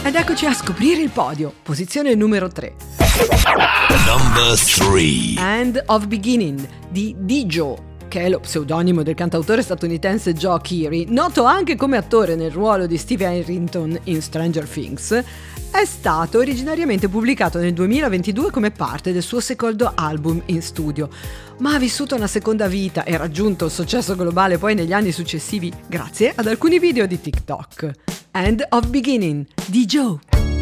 Ed eccoci a scoprire il podio. Posizione numero 3. Number 3. End of Beginning di D-Joe, che è lo pseudonimo del cantautore statunitense Joe Keery, noto anche come attore nel ruolo di Steve Harrington in Stranger Things, è stato originariamente pubblicato nel 2022 come parte del suo secondo album in studio, ma ha vissuto una seconda vita e raggiunto il successo globale poi negli anni successivi grazie ad alcuni video di TikTok. End of Beginning di Joe.